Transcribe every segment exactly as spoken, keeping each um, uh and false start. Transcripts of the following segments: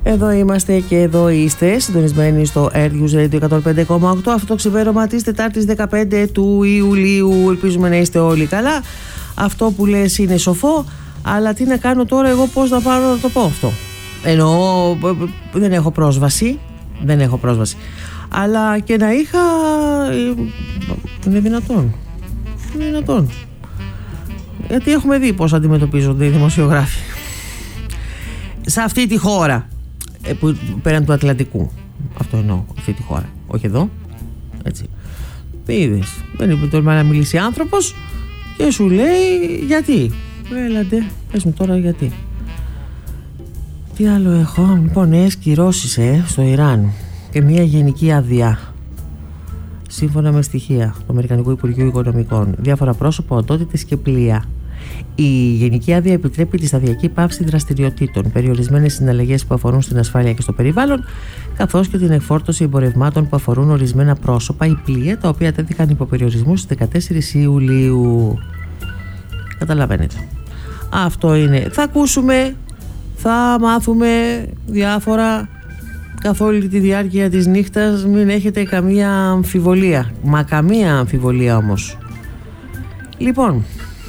Εδώ είμαστε και εδώ είστε συντονισμένοι στο Air Radio εκατόν πέντε κόμμα οκτώ. Αυτό το ξημέρωμα της Τετάρτης δεκαπέντε του Ιουλίου. Ελπίζουμε να είστε όλοι καλά. Αυτό που λες είναι σοφό, αλλά τι να κάνω τώρα εγώ, πώς να πάρω να το πω αυτό? Εννοώ δεν έχω πρόσβαση. Δεν έχω πρόσβαση. Αλλά και να είχα, είναι δυνατόν. Είναι δυνατόν. Γιατί έχουμε δει πώς αντιμετωπίζονται οι δημοσιογράφοι σε αυτή τη χώρα, που, πέραν του Ατλαντικού. Αυτό εννοώ, αυτή τη χώρα. Όχι εδώ. Έτσι. Είδες, δεν είπε τολμά να μιλήσει άνθρωπος και σου λέει γιατί. Έλατε, πες μου τώρα γιατί. Τι άλλο έχω? Λοιπόν, νέες κυρώσεις ε, στο Ιράν και μια γενική άδεια. Σύμφωνα με στοιχεία του Αμερικανικού Υπουργείου Οικονομικών, διάφορα πρόσωπα, οντότητες και πλοία. Η γενική άδεια επιτρέπει τη σταδιακή πάυση δραστηριοτήτων, περιορισμένες συναλλαγές που αφορούν στην ασφάλεια και στο περιβάλλον, καθώς και την εκφόρτωση εμπορευμάτων που αφορούν ορισμένα πρόσωπα ή πλοία, τα οποία τέθηκαν υπό περιορισμού στις δεκατέσσερις Ιουλίου. Καταλαβαίνετε. Αυτό είναι. Θα ακούσουμε, θα μάθουμε διάφορα καθ' όλη τη διάρκεια της νύχτας, μην έχετε καμία αμφιβολία. Μα καμία αμφιβολία όμως. Λοιπόν,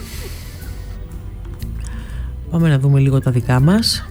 πάμε να δούμε λίγο τα δικά μας.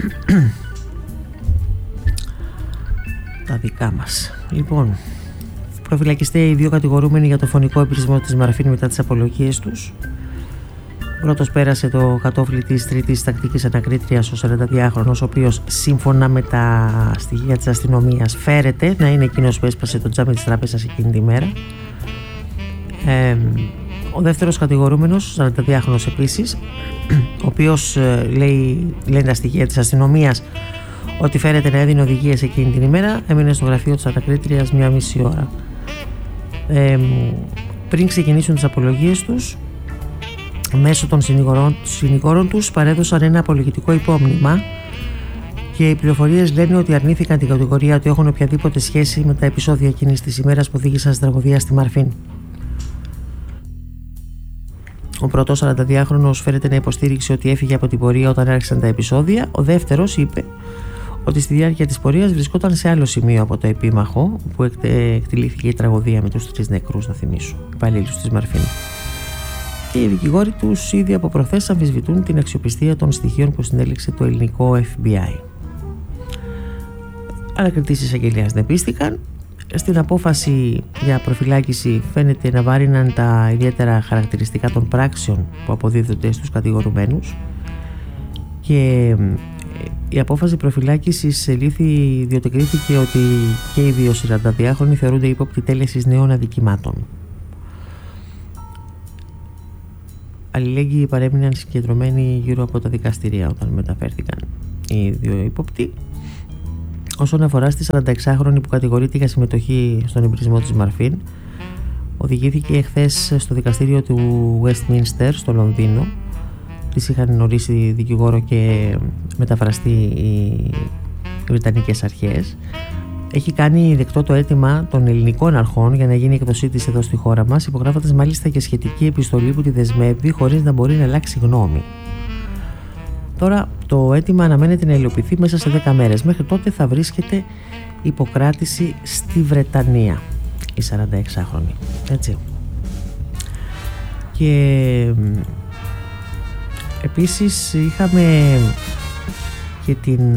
Τα δικά μας. Λοιπόν, προφυλακιστέ οι δύο κατηγορούμενοι για το φωνικό εμπρισμό της Μαρφίν μετά τις απολογίες τους. Πρώτος πέρασε το κατόφλι της τρίτης τακτικής ανακρίτριας, ο σαρανταδυάχρονος, ο οποίος σύμφωνα με τα στοιχεία της αστυνομίας φέρεται να είναι εκείνος που έσπασε το τζάμι της τράπεζας εκείνη τη μέρα. Ε, ο δεύτερος κατηγορούμενος, ο σαρανταδυάχρονος επίσης, ο οποίος λέει, λένε τα στοιχεία της αστυνομίας ότι φέρεται να έδινε οδηγίες εκείνη την ημέρα, έμεινε στο γραφείο της ανακρίτριας μία μισή ώρα. Ε, πριν ξεκινήσουν τις απολογίες τους, μέσω των συνηγορών, συνηγόρων τους παρέδωσαν ένα απολογητικό υπόμνημα και οι πληροφορίες λένε ότι αρνήθηκαν την κατηγορία ότι έχουν οποιαδήποτε σχέση με τα επεισόδια εκείνης της ημέρας που οδήγησαν στην τραγωδία στη Μαρφίν. Ο πρώτος σαρανταδυάχρονος φέρεται να υποστήριξε ότι έφυγε από την πορεία όταν άρχισαν τα επεισόδια. Ο δεύτερος είπε ότι στη διάρκεια της πορείας βρισκόταν σε άλλο σημείο από το επίμαχο που εκτελήθηκε η τραγωδία με τους τρεις νεκρούς, να θυμίσω, υπαλλήλους της Μαρφίν. Και οι δικηγόροι τους ήδη από προχθές αμφισβητούν την αξιοπιστία των στοιχείων που συνέλεξε το ελληνικό εφ μπι άι. Ανακριτής εισαγγελίας δεν πίστηκαν. Στην απόφαση για προφυλάκηση φαίνεται να βάριναν τα ιδιαίτερα χαρακτηριστικά των πράξεων που αποδίδονται στους κατηγορουμένους, και η απόφαση προφυλάκησης ελήφθη διότι κρίθηκε ότι και οι δύο σαρανταδυάχρονοι θεωρούνται ύποπτοι τέλεσης νέων αδικημάτων. Αλληλέγγυοι παρέμειναν συγκεντρωμένοι γύρω από τα δικαστηρία όταν μεταφέρθηκαν οι δύο ύποπτοι. Όσον αφορά στη σαρανταεξάχρονη που κατηγορείται για συμμετοχή στον εμπρισμό της Μαρφίν, οδηγήθηκε εχθές στο δικαστήριο του Westminster στο Λονδίνο. Της είχαν ορίσει δικηγόρο και μεταφραστεί οι βρετανικές αρχές. Έχει κάνει δεκτό το αίτημα των ελληνικών αρχών για να γίνει η εκδοσή της εδώ στη χώρα μας, υπογράφοντας μάλιστα και σχετική επιστολή που τη δεσμεύει χωρίς να μπορεί να αλλάξει γνώμη. Τώρα το αίτημα αναμένεται να υλοποιηθεί μέσα σε δέκα μέρες. Μέχρι τότε θα βρίσκεται υποκράτηση στη Βρετανία η σαρανταεξάχρονη. Έτσι. Και επίσης είχαμε και την...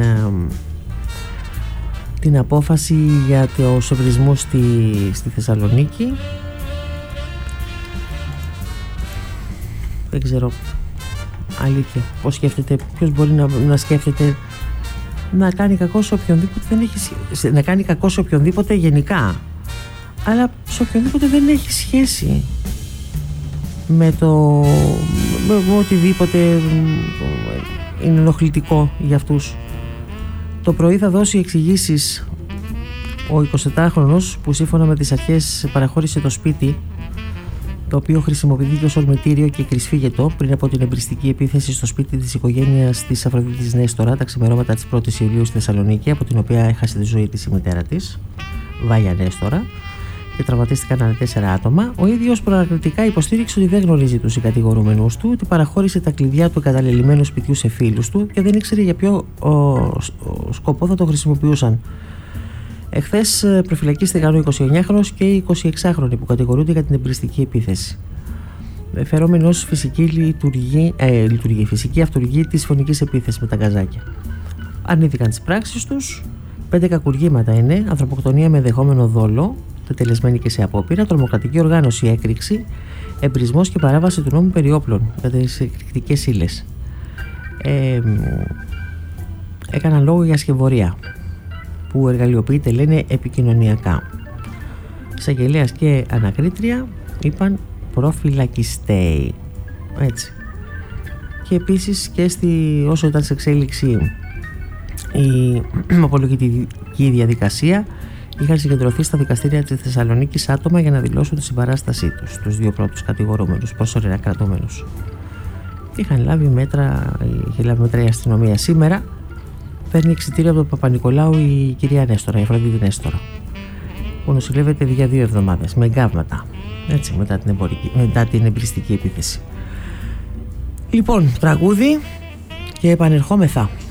την απόφαση για το σοβρισμό στη, στη Θεσσαλονίκη. Δεν ξέρω, αλήθεια, πώς σκέφτεται, ποιος μπορεί να, να σκέφτεται να κάνει κακό σε οποιονδήποτε δεν έχει, να κάνει κακό σε οποιονδήποτε γενικά, αλλά σε οποιονδήποτε δεν έχει σχέση με το με, με οτιδήποτε είναι ενοχλητικό για αυτούς. Το πρωί θα δώσει εξηγήσεις ο εικοσιεπτάχρονος που σύμφωνα με τις αρχές παραχώρησε το σπίτι, το οποίο χρησιμοποιήθηκε ως ορμητήριο και κρυσφύγετο πριν από την εμπριστική επίθεση στο σπίτι της οικογένειας της Αφροδίτης Νέστορα τα ξημερώματα της πρώτης Ιουλίου στη Θεσσαλονίκη, από την οποία έχασε τη ζωή της η μητέρα της, Βάγια Νέστορα, και τραυματίστηκαν άλλα τέσσερα άτομα. Ο ίδιος προανακριτικά υποστήριξε ότι δεν γνωρίζει τους συγκατηγορούμενους του, ότι παραχώρησε τα κλειδιά του εγκαταλελειμμένου σπιτιού σε φίλους του και δεν ήξερε για ποιο ο, ο, σκοπό θα το χρησιμοποιούσαν. Εχθές προφυλακίστηκαν ο εικοσιεννιάχρονος και οι εικοσιεξάχρονοι που κατηγορούνται για την εμπριστική επίθεση. Φερόμενοι ως φυσική λειτουργή, ε, λειτουργή, φυσική αυτοργή της φωνικής επίθεσης με τα γκαζάκια. Αρνήθηκαν τις πράξεις τους. Πέντε κακουργήματα είναι: ανθρωποκτονία με ενδεχόμενο δόλο, τελεσμένη και σε απόπειρα, τρομοκρατική οργάνωση, έκρηξη, εμπρισμός και παράβαση του νόμου περί όπλων για τις εκρηκτικές ύλες. Ε, έκαναν λόγο για σκευωρία που εργαλειοποιείται, λένε, επικοινωνιακά. Εισαγγελέας και ανακρίτρια είπαν προφυλακιστέοι. Έτσι. Και επίσης και στη, όσο ήταν σε εξέλιξη η απολογητική διαδικασία, είχαν συγκεντρωθεί στα δικαστήρια της Θεσσαλονίκης άτομα για να δηλώσουν τη συμπαράστασή τους, τους δύο πρώτους κατηγορούμενους, προσωρινά κρατούμενους. Είχαν λάβει μέτρα, είχε λάβει μέτρα η αστυνομία. Σήμερα παίρνει εξιτήριο από τον Παπα-Νικολάου η κυρία Νέστορα, η Αφροδίτη Νέστορα, που νοσηλεύεται για δύο εβδομάδες με εγκάβματα, έτσι, μετά την, εμπορική, μετά την εμπριστική επίθεση. Λοιπόν, τραγούδι και επανερχόμεθα.